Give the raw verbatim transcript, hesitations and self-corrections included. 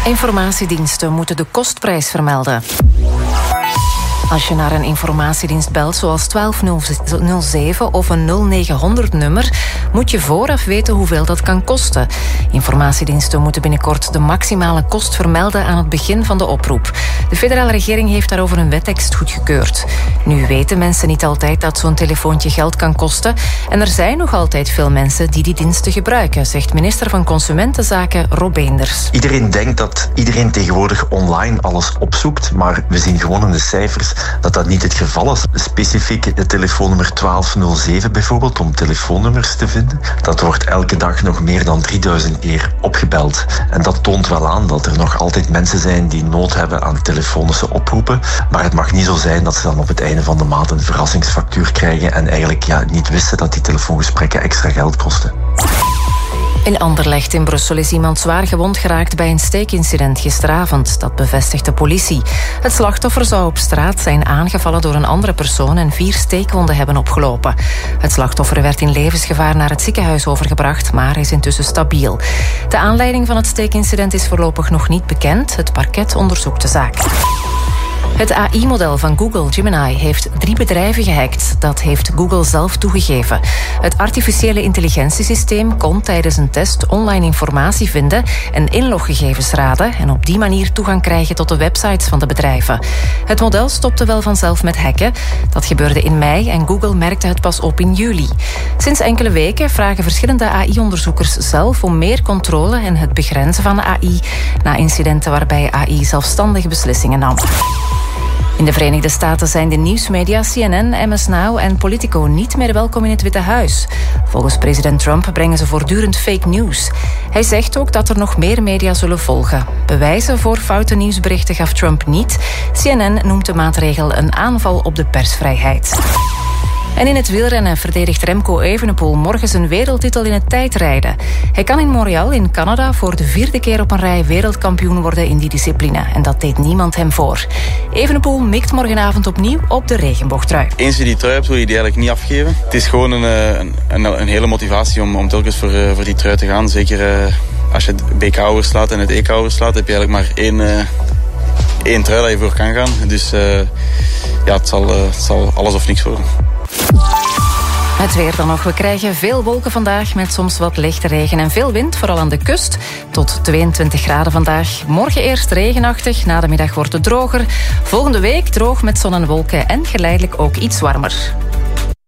Informatiediensten moeten de kostprijs vermelden. Als je naar een informatiedienst belt zoals twaalf nul zeven of een nul negen honderd nummer, moet je vooraf weten hoeveel dat kan kosten. Informatiediensten moeten binnenkort de maximale kost vermelden aan het begin van de oproep. De federale regering heeft daarover een wettekst goedgekeurd. Nu weten mensen niet altijd dat zo'n telefoontje geld kan kosten. En er zijn nog altijd veel mensen die die diensten gebruiken, zegt minister van Consumentenzaken Rob Beenders. Iedereen denkt dat iedereen tegenwoordig online alles opzoekt, maar we zien gewoon in de cijfers dat dat niet het geval is. Specifiek het telefoonnummer twaalf nul zeven bijvoorbeeld, om telefoonnummers te vinden, dat wordt elke dag nog meer dan drieduizend keer opgebeld. En dat toont wel aan dat er nog altijd mensen zijn die nood hebben aan telefonische oproepen, maar het mag niet zo zijn dat ze dan op het einde van de maand een verrassingsfactuur krijgen en eigenlijk ja, niet wisten dat die telefoongesprekken extra geld kosten. In Anderlecht in Brussel is iemand zwaar gewond geraakt bij een steekincident gisteravond. Dat bevestigt de politie. Het slachtoffer zou op straat zijn aangevallen door een andere persoon en vier steekwonden hebben opgelopen. Het slachtoffer werd in levensgevaar naar het ziekenhuis overgebracht, maar is intussen stabiel. De aanleiding van het steekincident is voorlopig nog niet bekend. Het parket onderzoekt de zaak. Het A I-model van Google, Gemini, heeft drie bedrijven gehackt. Dat heeft Google zelf toegegeven. Het artificiële intelligentiesysteem kon tijdens een test online informatie vinden en inloggegevens raden en op die manier toegang krijgen tot de websites van de bedrijven. Het model stopte wel vanzelf met hacken. Dat gebeurde in mei en Google merkte het pas op in juli. Sinds enkele weken vragen verschillende A I-onderzoekers zelf om meer controle en het begrenzen van de A I na incidenten waarbij A I zelfstandige beslissingen nam. In de Verenigde Staten zijn de nieuwsmedia C N N, M S Now en Politico niet meer welkom in het Witte Huis. Volgens president Trump brengen ze voortdurend fake news. Hij zegt ook dat er nog meer media zullen volgen. Bewijzen voor foute nieuwsberichten gaf Trump niet. C N N noemt de maatregel een aanval op de persvrijheid. En in het wielrennen verdedigt Remco Evenepoel morgen zijn wereldtitel in het tijdrijden. Hij kan in Montreal in Canada voor de vierde keer op een rij wereldkampioen worden in die discipline. En dat deed niemand hem voor. Evenepoel mikt morgenavond opnieuw op de regenboogtrui. Eens je die trui hebt, wil je die eigenlijk niet afgeven. Het is gewoon een, een, een, een hele motivatie om, om telkens voor, voor die trui te gaan. Zeker uh, als je het B K overslaat en het E K overslaat, heb je eigenlijk maar één... Uh, één trui dat je voor kan gaan. Dus uh, ja, het zal, uh, het zal alles of niks worden. Het weer dan nog. We krijgen veel wolken vandaag met soms wat lichte regen en veel wind, vooral aan de kust. Tot tweeëntwintig graden vandaag. Morgen eerst regenachtig, na de middag wordt het droger. Volgende week droog met zon en wolken en geleidelijk ook iets warmer.